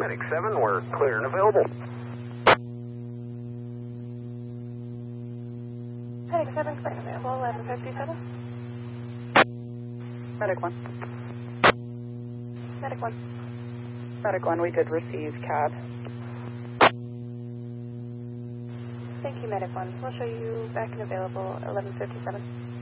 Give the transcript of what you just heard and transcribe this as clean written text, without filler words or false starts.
Medic 7, we're clear and available. Medic 7, clear and available, 1157. Medic 1. Medic 1. Medic 1, we did receive cab. Thank you, Medic 1. We'll show you back and available, 1157.